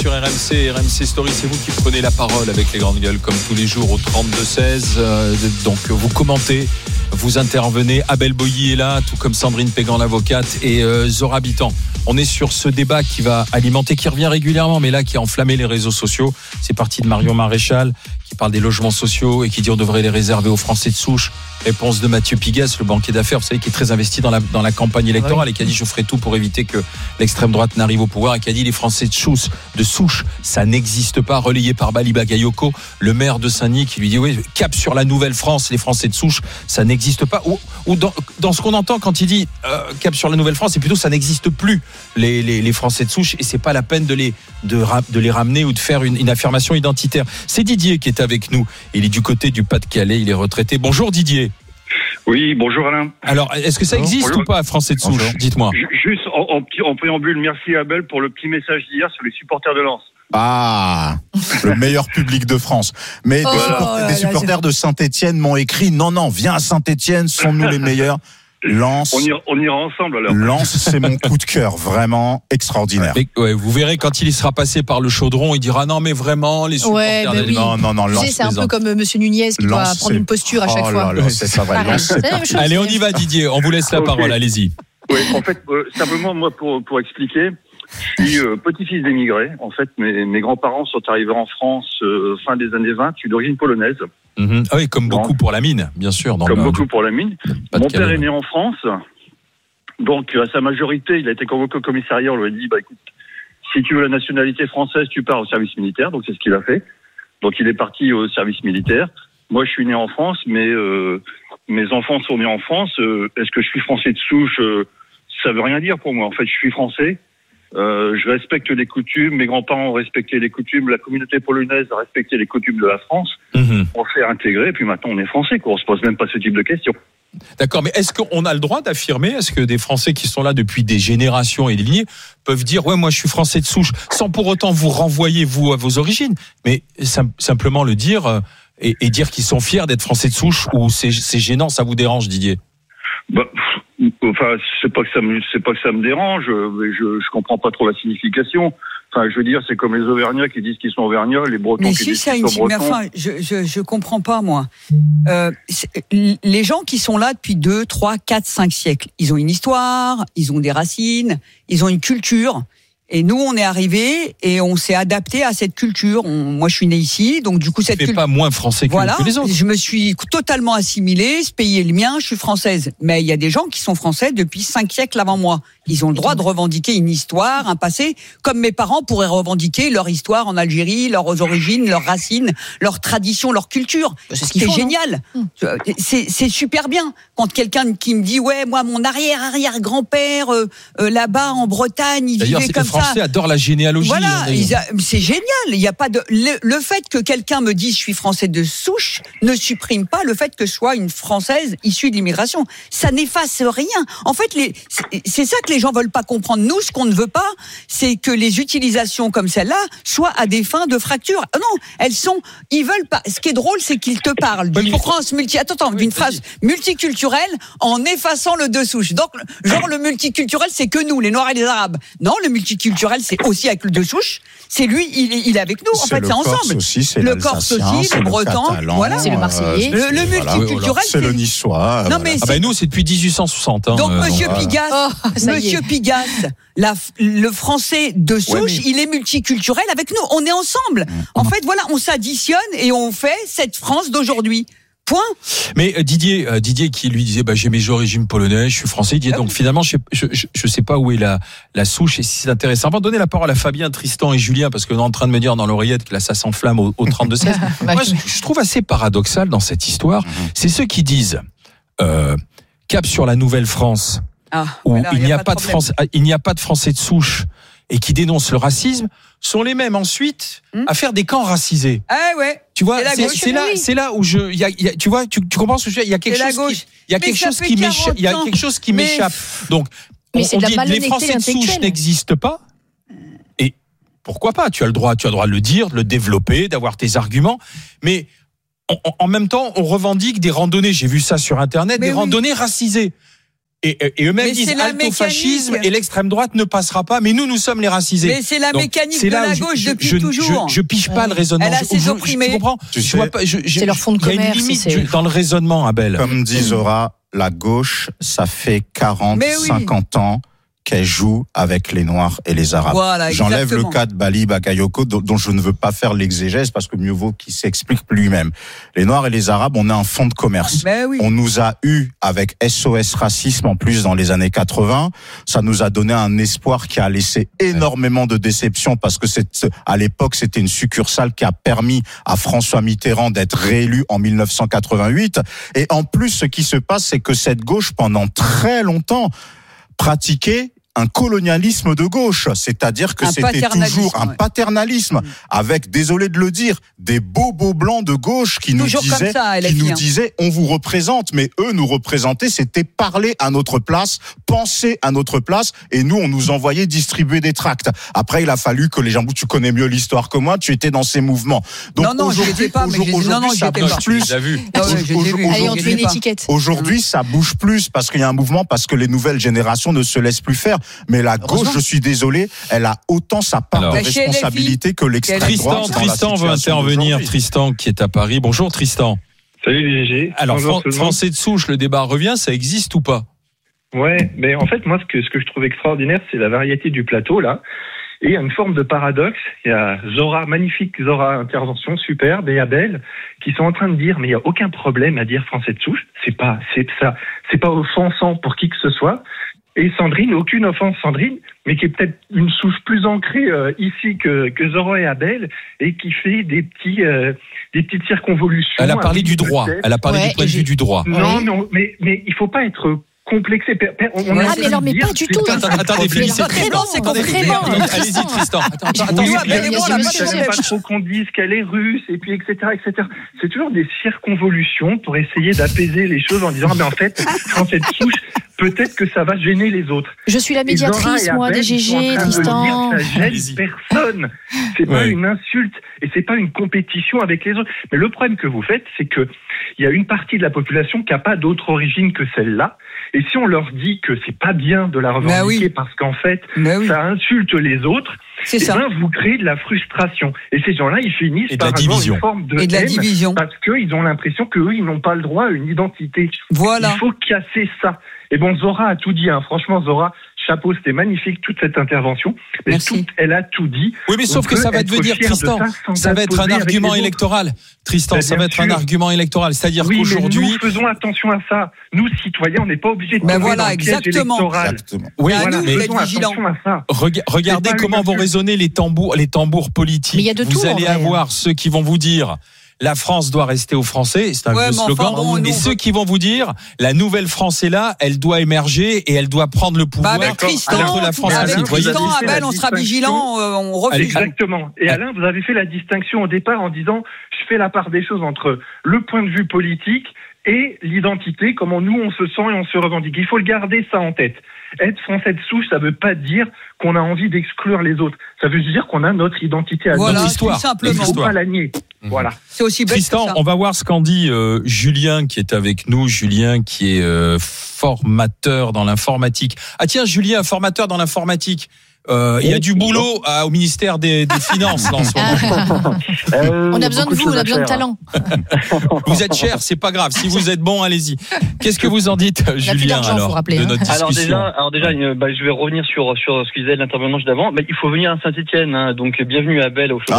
sur RMC, RMC Story, c'est vous qui prenez la parole avec les grandes gueules comme tous les jours au 32-16. Donc vous commentez, vous intervenez. Abel Boilly est là, tout comme Sandrine Pégan, l'avocate, et Zora Bitan. On est sur ce débat qui va alimenter, qui revient régulièrement, mais là qui a enflammé les réseaux sociaux. C'est parti de Marion Maréchal qui parle des logements sociaux et qui dit on devrait les réserver aux Français de souche. Réponse de Mathieu Pigasse, le banquier d'affaires, vous savez, qui est très investi dans la campagne électorale et qui a dit je ferai tout pour éviter que l'extrême droite n'arrive au pouvoir, et qui a dit les Français de souche, ça n'existe pas, relayé par Bali Bagayoko, le maire de Saint-Denis, qui lui dit oui, cap sur la Nouvelle-France, les Français de souche, ça n'existe pas. Ou dans ce qu'on entend quand il dit cap sur la Nouvelle-France, c'est plutôt ça n'existe plus les Français de souche, et c'est pas la peine de les ramener ou de faire une affirmation identitaire. C'est Didier qui est avec nous, il est du côté du Pas-de-Calais, il est retraité. Bonjour Didier. Oui, bonjour Alain. Alors, est-ce que ça existe ou pas, Français de souche? Dites-moi. Juste en préambule, merci Abel pour le petit message d'hier sur les supporters de Lens. Ah, le meilleur public de France. Mais des supporters de Saint-Etienne m'ont écrit non, viens à Saint-Etienne, sommes-nous les meilleurs? Lens. On ira ensemble alors. Lens, c'est mon coup de cœur, vraiment extraordinaire. Mais, ouais, vous verrez quand il sera passé par le chaudron, il dira non mais vraiment les supporters. Ouais, oui. Non, Lens. C'est un peu comme Monsieur Nunez qui doit prendre une posture à chaque fois. C'est pas vrai. Lens, c'est Allez, on y va Didier, on vous laisse la parole, allez-y. Oui, en fait, simplement moi pour expliquer, je suis petit-fils d'émigrés. En fait, mes grands-parents sont arrivés en France fin des années 20, je suis d'origine polonaise. Ah oui, comme beaucoup pour la mine, bien sûr. Beaucoup pour la mine. Mon père est né en France, donc à sa majorité, il a été convoqué au commissariat. On lui a dit, écoute, si tu veux la nationalité française, tu pars au service militaire. Donc c'est ce qu'il a fait. Donc il est parti au service militaire. Moi, je suis né en France, mais mes enfants sont nés en France. Est-ce que je suis français de souche? Ça veut rien dire pour moi. En fait, je suis français. Je respecte les coutumes, mes grands-parents ont respecté les coutumes, la communauté polonaise a respecté les coutumes de la France. On s'est intégré, et puis maintenant on est français, quoi. On se pose même pas ce type de questions. D'accord, mais est-ce qu'on a le droit d'affirmer, est-ce que des Français qui sont là depuis des générations et des lignées peuvent dire ouais moi je suis français de souche, sans pour autant vous renvoyer vous à vos origines, mais simplement le dire et dire qu'ils sont fiers d'être français de souche, ou c'est gênant, ça vous dérange Didier? Enfin, c'est pas que ça me dérange. Je comprends pas trop la signification. Enfin, je veux dire, c'est comme les Auvergnats qui disent qu'ils sont Auvergnats, les Bretons qui disent qu'ils sont Bretons. Mais enfin, je comprends pas moi. Les gens qui sont là depuis 2, 3, 4, 5 siècles, ils ont une histoire, ils ont des racines, ils ont une culture. Et nous, on est arrivés et on s'est adapté à cette culture. Moi, je suis né ici, donc du coup, cette culture. Pas moins français que les autres. Je me suis totalement assimilée. Ce pays est le mien. Je suis française. Mais il y a des gens qui sont français depuis 5 siècles avant moi. Ils ont le droit de revendiquer une histoire, un passé, comme mes parents pourraient revendiquer leur histoire en Algérie, leurs origines, leurs racines, leurs traditions, leur culture. C'est génial. C'est super bien quand quelqu'un qui me dit ouais, moi, mon arrière-grand-père là-bas en Bretagne, il vivait comme ça. Les Français adorent la généalogie. Voilà, c'est génial. Il y a pas de le fait que quelqu'un me dise je suis français de souche ne supprime pas le fait que je sois une Française issue de l'immigration. Ça n'efface rien. En fait, c'est ça que les gens veulent pas comprendre. Nous, ce qu'on ne veut pas, c'est que les utilisations comme celle-là soient à des fins de fracture. Non, ils veulent pas. Ce qui est drôle, c'est qu'ils te parlent d'une France d'une phrase multiculturelle en effaçant le de souche. Donc, genre le multiculturel, c'est que nous, les Noirs et les Arabes. Non, le multiculturel, c'est aussi avec le de souche. C'est lui, il est avec nous. En fait, c'est ensemble. Le Corse aussi, le Breton, voilà. C'est le Marseillais. Le multiculturel, c'est le Niçois. Non, mais nous, c'est depuis 1860. Donc, Monsieur Pigasse, le français de souche, il est multiculturel avec nous. On est ensemble. En fait, voilà, on s'additionne et on fait cette France d'aujourd'hui. Point. Mais Didier qui lui disait j'ai mes origines polonaises, je suis français. Didier, donc finalement je sais pas où est la souche, et si c'est intéressant. On va donner la parole à Fabien, Tristan et Julien, parce qu'on est en train de me dire dans l'oreillette que là ça s'enflamme au 32-16. Moi je trouve assez paradoxal dans cette histoire, c'est ceux qui disent cap sur la Nouvelle-France, où il n'y a pas de Français de souche, et qui dénoncent le racisme, sont les mêmes ensuite à faire des camps racisés. Ah ouais. Tu vois, c'est là où tu vois, tu comprends ce que je veux dire. Il y a quelque chose qui m'échappe. Donc, on dit les Français de souche n'existent pas. Et pourquoi pas? Tu as le droit de le dire, de le développer, d'avoir tes arguments. Mais en même temps, on revendique des randonnées. J'ai vu ça sur Internet, randonnées racisées. Et eux-mêmes disent alto-fascisme et l'extrême droite ne passera pas, mais nous sommes les racisés. Mais c'est la mécanique de la gauche depuis toujours. Je pige pas le raisonnement. Elle a ses opprimés. Tu comprends? C'est leur fonds de commerce. Il y a une limite dans le raisonnement, Abel. Comme dit Zora, la gauche, ça fait 40, 50 ans qu'elle joue avec les Noirs et les Arabes. Voilà, j'enlève le cas de Bali Bakayoko, dont je ne veux pas faire l'exégèse parce que mieux vaut qu'il s'explique lui-même. Les Noirs et les Arabes, on a un fonds de commerce. On nous a eu avec SOS Racisme en plus dans les années 80. Ça nous a donné un espoir qui a laissé énormément de déception parce que à l'époque, c'était une succursale qui a permis à François Mitterrand d'être réélu en 1988. Et en plus, ce qui se passe, c'est que cette gauche, pendant très longtemps, pratiquait un colonialisme de gauche, c'est-à-dire que c'était toujours un paternalisme, avec, désolé de le dire, des bobos blancs de gauche qui nous disaient on vous représente, mais eux nous représentaient, c'était parler à notre place, penser à notre place, et nous on nous envoyait distribuer des tracts. Après il a fallu que les gens, tu connais mieux l'histoire que moi, tu étais dans ces mouvements. Donc aujourd'hui ça bouge plus parce qu'il y a un mouvement, parce que les nouvelles générations ne se laissent plus faire. Mais la gauche, je suis désolé, elle a autant sa part de responsabilité que l'extrême droite. Tristan veut intervenir. Tristan qui est à Paris. Bonjour Tristan. Salut GG. Alors Français de souche, le débat revient, ça existe ou pas? Ouais, mais en fait moi ce que je trouve extraordinaire, c'est la variété du plateau là. Et il y a une forme de paradoxe. Il y a Zora, magnifique Zora, intervention superbe, et Abel, qui sont en train de dire, mais il n'y a aucun problème à dire français de souche. C'est pas offensant pour qui que ce soit. Et Sandrine, aucune offense Sandrine, mais qui est peut-être une souche plus ancrée ici que Zora et Abel, et qui fait des petites circonvolutions. Elle a parlé du droit. Elle a parlé du point de vue du droit. Non, mais il faut pas être complexé. Mais alors, mais pas du tout. Attendez, Philippe, allez-y, Tristan. Pas trop qu'on dise qu'elle est russe, et puis etc. C'est toujours des circonvolutions pour essayer d'apaiser les choses en disant, mais en fait, quand cette souche, peut-être que ça va gêner les autres. Je suis la médiatrice, moi, des GG, Tristan. Ça gêne personne. C'est pas une insulte et c'est pas une compétition avec les autres. Mais le problème que vous faites, c'est que il y a une partie de la population qui a pas d'autre origine que celle-là. Et si on leur dit que c'est pas bien de la revendiquer parce qu'en fait, ça insulte les autres, vous créez de la frustration. Et ces gens-là, ils finissent par avoir une forme de haine parce qu'ils ont l'impression qu'eux, ils n'ont pas le droit à une identité. Voilà. Il faut casser ça. Et bon, Zora a tout dit, hein. Franchement, Zora, chapeau, c'était magnifique toute cette intervention. Mais elle a tout dit. Oui, mais sauf que ça va devenir, Tristan, ça va être un argument électoral. Tristan, ça va être un argument électoral. C'est-à-dire qu'aujourd'hui. Mais nous faisons attention à ça. Nous, citoyens, on n'est pas obligés de tomber dans le piège électoral. Oui, mais faisons attention à ça. Regardez comment vont résonner les tambours politiques. Mais il y a de tout. Vous allez avoir ceux qui vont vous dire la France doit rester aux Français, c'est un vieux slogan. Et ceux qui vont vous dire la nouvelle France est là, elle doit émerger et elle doit prendre le pouvoir contre la France. Abel, on sera vigilants, on refuse. Exactement. Et Alain, vous avez fait la distinction au départ en disant je fais la part des choses entre le point de vue politique et l'identité, comment nous on se sent et on se revendique. Il faut le garder ça en tête. Être français de souche, ça veut pas dire qu'on a envie d'exclure les autres. Ça veut dire qu'on a notre identité à notre histoire. Simplement. Il ne faut pas la nier. Voilà. C'est aussi bête Tristan, que ça. on va voir ce qu'en dit Julien qui est avec nous. Julien qui est formateur dans l'informatique. Ah tiens, Julien, formateur dans l'informatique. Il y a du boulot au ministère des Finances là, en ce moment. On a besoin de vous, on a besoin de talent. Vous êtes cher, c'est pas grave. Si vous êtes bon, allez-y. Qu'est-ce que vous en dites, Julien, alors, de notre discussion? Alors déjà, je vais revenir sur ce que disait l'intervenant d'avant. Il faut venir à Saint-Étienne, hein, donc bienvenue à Abel au show.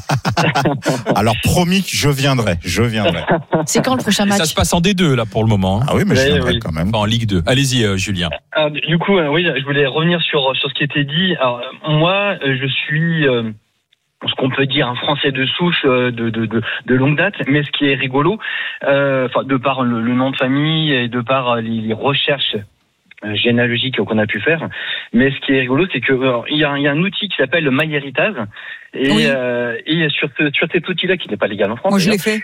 Alors promis que je viendrai. C'est quand le prochain match? Ça se passe en D2 là pour le moment. Hein. Ah oui, mais je viendrai quand même. Enfin, en Ligue 2. Allez-y, Julien. Alors, du coup, je voulais revenir sur ce qui était dit. Alors, moi, je suis ce qu'on peut dire un Français de souche de longue date, mais ce qui est rigolo, de par le nom de famille et de par les recherches généalogiques qu'on a pu faire, mais ce qui est rigolo, c'est que il y a un outil qui s'appelle le MyHeritage et sur cet outil-là qui n'est pas légal en France. Moi, je l'ai fait.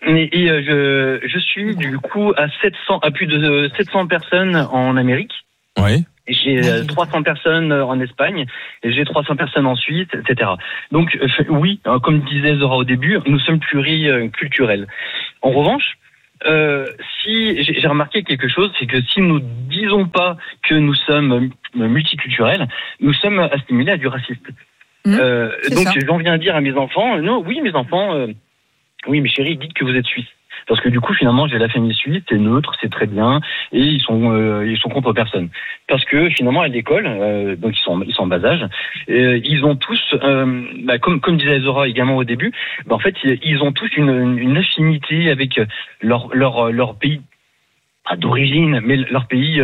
Je suis du coup à plus de 700 personnes en Amérique. Oui. J'ai 300 personnes en Espagne, et j'ai 300 personnes en Suisse, etc. Donc, oui, comme disait Zora au début, nous sommes pluriculturels. En revanche, si j'ai remarqué quelque chose, c'est que si nous disons pas que nous sommes multiculturels, nous sommes assimilés à du racisme. Donc j'en viens à dire à mes enfants, oui, mais chérie, dites que vous êtes suisse. Parce que du coup, finalement, j'ai la famille suisse, c'est neutre, c'est très bien, et ils sont contre personne. Parce que finalement, à l'école, donc ils sont en bas âge, ils ont tous, comme disait Zora également au début, en fait, ils ont tous une affinité avec leur pays. Pas d'origine, mais leur pays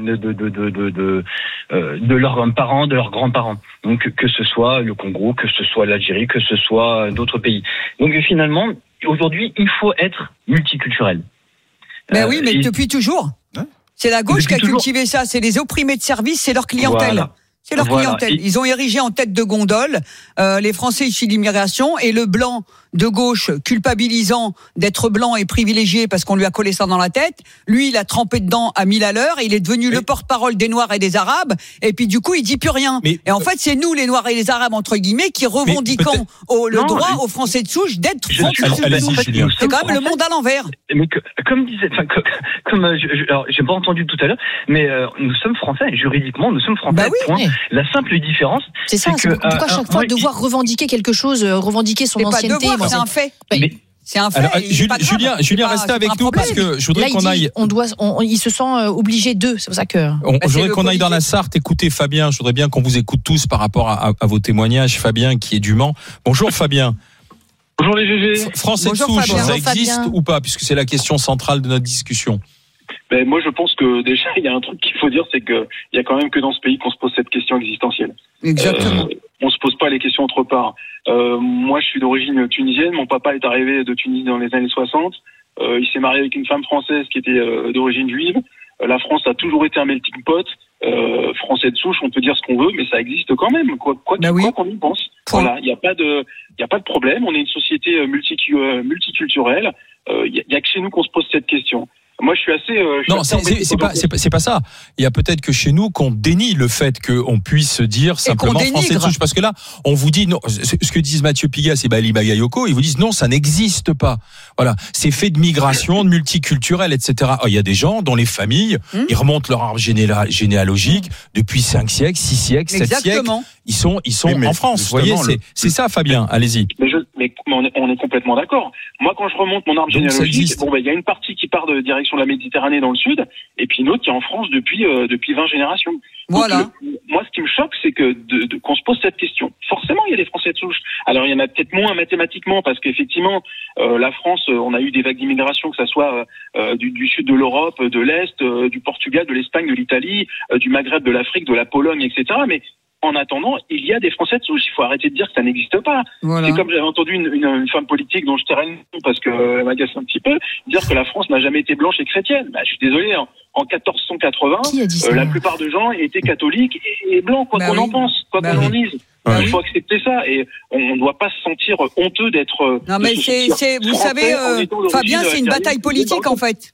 de leurs parents, de leurs grands-parents. Donc que ce soit le Congo, que ce soit l'Algérie, que ce soit d'autres pays. Donc finalement, aujourd'hui, il faut être multiculturel. Ben oui, mais depuis toujours. C'est la gauche qui a cultivé ça. C'est les opprimés de service, c'est leur clientèle. Voilà. C'est leur clientèle. Ils ont érigé en tête de gondole les Français issus de l'immigration et le blanc de gauche culpabilisant d'être blanc et privilégié parce qu'on lui a collé ça dans la tête. Lui, il a trempé dedans à 1000 à l'heure et il est devenu le porte-parole des Noirs et des Arabes. Et puis du coup, il dit plus rien. Et en fait, c'est nous, les Noirs et les Arabes, entre guillemets, qui revendiquons le droit aux Français de souche d'être Français de souche. C'est quand même le monde à l'envers. Mais comme disait, j'ai pas entendu tout à l'heure, mais nous sommes Français. Juridiquement, nous sommes Français. Bah oui, point. La simple différence, c'est que pourquoi chaque fois devoir revendiquer quelque chose, revendiquer son ancienneté. C'est un fait. C'est un fait. Alors, Julien, restez avec nous parce que je voudrais qu'on aille. Il se sent obligé d'eux. C'est pour ça que. Je voudrais qu'on aille dans la Sarthe. Écoutez Fabien. Je voudrais bien qu'on vous écoute tous par rapport à vos témoignages. Fabien, qui est du Mans. Bonjour Fabien. Bonjour les GG. Français de souche, ça existe ou pas, puisque c'est la question centrale de notre discussion. Ben moi je pense que déjà il y a un truc qu'il faut dire, c'est que il y a quand même que dans ce pays qu'on se pose cette question existentielle. Exactement. On se pose pas les questions autre part. Moi je suis d'origine tunisienne, mon papa est arrivé de Tunisie dans les années 60. Il s'est marié avec une femme française qui était d'origine juive. La France a toujours été un melting pot. Français de souche, on peut dire ce qu'on veut, mais ça existe quand même. Quoi qu'on y pense. Voilà, il y a pas de problème. On est une société multiculturelle. Il y a que chez nous qu'on se pose cette question. Moi, je suis assez. C'est pas ça. Il y a peut-être que chez nous qu'on dénie le fait qu'on puisse dire simplement français de souche, parce que là, on vous dit non. Ce que disent Mathieu Pigas et Bali Bagayoko, ils vous disent non, ça n'existe pas. Voilà, c'est fait de migration, de multiculturel, etc. Il y a des gens dont les familles, ils remontent leur arbre généalogique depuis 5 siècles, 6 siècles, 7 siècles. Ils sont en France. Vous voyez, c'est ça, Fabien. Allez-y. Mais on est complètement d'accord. Moi, quand je remonte mon arbre généalogique, il y a une partie qui part de direction de la Méditerranée dans le sud, et puis une autre qui est en France depuis 20 générations. Voilà. Moi, ce qui me choque, c'est que qu'on se pose cette question. Forcément, il y a des Français de souche. Alors, il y en a peut-être moins mathématiquement, parce qu'effectivement, la France, on a eu des vagues d'immigration, que ça soit du sud de l'Europe, de l'Est, du Portugal, de l'Espagne, de l'Italie, du Maghreb, de l'Afrique, de la Pologne, etc. Mais en attendant, il y a des Français de souche. Il faut arrêter de dire que ça n'existe pas. Voilà. C'est comme j'avais entendu une femme politique dont je tairai le nom parce qu'elle m'agace un petit peu, dire que la France n'a jamais été blanche et chrétienne. Je suis désolé, en 1480, la plupart des gens étaient catholiques et blancs, quoi qu'on en pense, quoi qu'on en dise. Il faut accepter ça et on ne doit pas se sentir honteux d'être. Non, mais vous savez, Fabien, c'est une bataille politique en fait.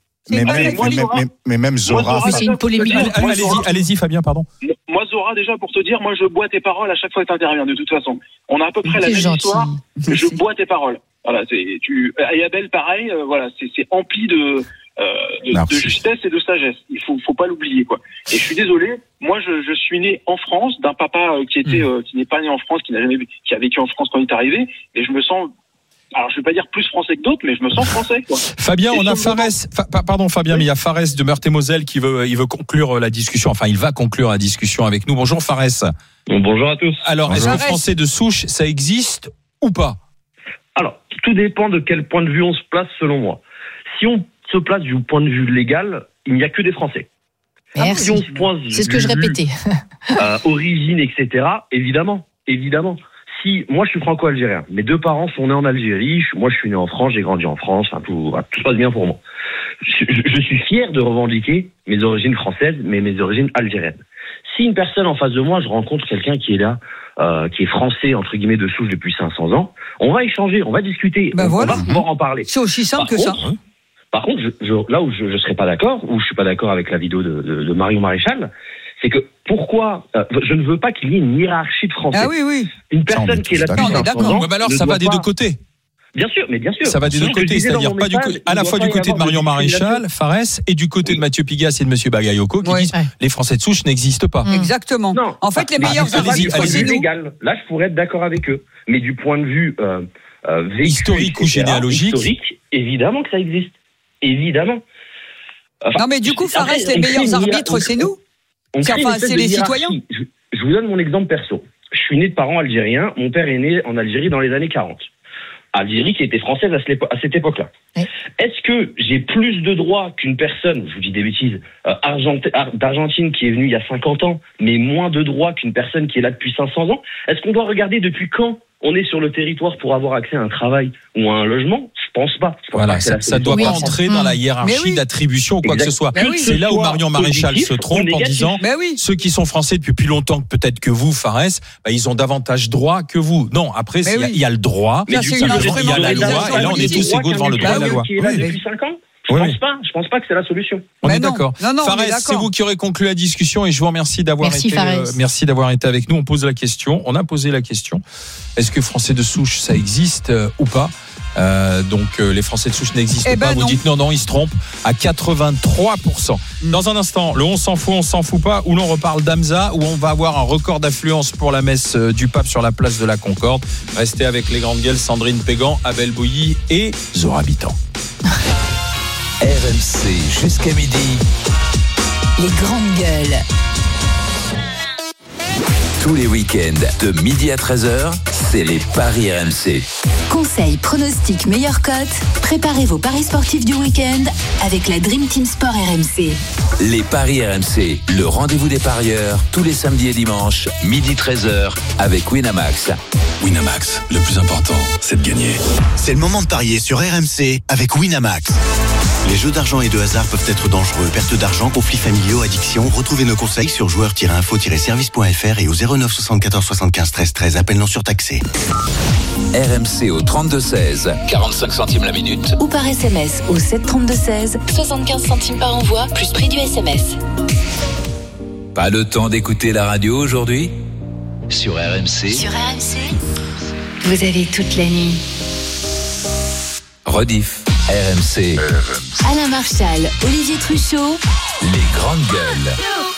Mais même Zora. C'est une polémique. Allez-y, Fabien, pardon. Moi, Zora, déjà, pour te dire, moi, je bois tes paroles à chaque fois que tu interviens, de toute façon. On a à peu près la même histoire. Je bois tes paroles. Voilà, et Abel, pareil, voilà, c'est empli de justesse et de sagesse. Il faut pas l'oublier, quoi. Et je suis désolé, moi, je suis né en France, d'un papa qui n'est pas né en France, qui a vécu en France quand il est arrivé, et je me sens. Alors, je vais pas dire plus français que d'autres, mais je me sens français, quoi. Fabien, on a pardon Fabien, mais il y a Fares de Meurthe-et-Moselle qui veut conclure la discussion. Enfin, il va conclure la discussion avec nous. Bonjour Fares. Bonjour à tous. Alors, est-ce que Français de souche, ça existe ou pas? Alors, tout dépend de quel point de vue on se place, selon moi. Si on se place du point de vue légal, il n'y a que des Français. Merci. Si on se place c'est ce que je répétais. Origine, etc. Évidemment. Si moi je suis franco-algérien, mes 2 parents sont nés en Algérie, moi je suis né en France, j'ai grandi en France, tout se passe bien pour moi. Je suis fier de revendiquer mes origines françaises, mais mes origines algériennes. Si une personne en face de moi, je rencontre quelqu'un qui est là, qui est français entre guillemets de souche depuis 500 ans, on va échanger, on va discuter, on va pouvoir en parler. C'est aussi simple que ça. Par contre, là où je serais pas d'accord, où je suis pas d'accord avec la vidéo de Marion Maréchal, c'est que pourquoi je ne veux pas qu'il y ait une hiérarchie de Français. Ah oui. Une personne qui est là depuis 500 ans. Alors ça va des deux côtés. Bien sûr, mais bien sûr. Ça va des deux côtés, c'est-à-dire pas à la fois du côté de Marion Maréchal, Farès, et du côté de Mathieu Pigas et de Monsieur Bagayoko qui disent les Français de souche n'existent pas. Exactement. Non. En fait, les meilleurs arbitres, c'est nous. Là, je pourrais être d'accord avec eux. Mais du point de vue vécu, historique ou généalogique, évidemment que ça existe. Évidemment. Non, mais du coup, Farès, les meilleurs arbitres, c'est nous. C'est les citoyens. Je vous donne mon exemple perso. Je suis né de parents algériens. Mon père est né en Algérie dans les années 40. Algérie qui était française à cette époque-là. Oui. Est-ce que j'ai plus de droits qu'une personne, je vous dis des bêtises, d'Argentine qui est venue il y a 50 ans, mais moins de droits qu'une personne qui est là depuis 500 ans? Est-ce qu'on doit regarder depuis quand on est sur le territoire pour avoir accès à un travail ou à un logement? Je pense pas. Voilà, ça ne doit pas entrer dans la hiérarchie d'attribution ou quoi que ce soit. C'est là où Marion Maréchal se trompe en disant ceux qui sont français depuis plus longtemps que peut-être que vous, Farès, ils ont davantage droit que vous. Non, après, il y a le droit, il y a la loi, et là on est tous égaux devant le droit et la loi. Qui est là depuis 5 ans? Je pense pas que c'est la solution. On est d'accord. Farès, c'est vous qui aurez conclu la discussion et je vous remercie d'avoir été avec nous. On pose la question, on a posé la question. Est-ce que Français de souche, ça existe ou pas? Les Français de souche n'existent pas. Vous dites non, ils se trompent à 83%. Dans un instant, le on s'en fout pas, où l'on reparle d'Hamza, où on va avoir un record d'affluence pour la messe du pape sur la place de la Concorde. Restez avec les grandes gueules, Sandrine Pégan, Abel Bouilly et Zora Habitant. RMC jusqu'à midi. Les grandes gueules. Tous les week-ends, de midi à 13h, c'est les Paris RMC. Conseils, pronostics, meilleures cotes. Préparez vos paris sportifs du week-end avec la Dream Team Sport RMC. Les Paris RMC, le rendez-vous des parieurs, tous les samedis et dimanches, midi 13h, avec Winamax. Winamax, le plus important, c'est de gagner. C'est le moment de parier sur RMC avec Winamax. Les jeux d'argent et de hasard peuvent être dangereux. Perte d'argent, conflits familiaux, addiction. Retrouvez nos conseils sur joueurs-info-service.fr et au 09 74 75 13 13. Appel non surtaxé. RMC au 32-16, 45 centimes la minute. Ou par SMS au 732-16, 75 centimes par envoi, plus prix du SMS. Pas le temps d'écouter la radio aujourd'hui? Sur RMC. Sur RMC, vous avez toute la nuit. Rediff. RMC. Alain Marchal, Olivier Truchot. Les grandes gueules.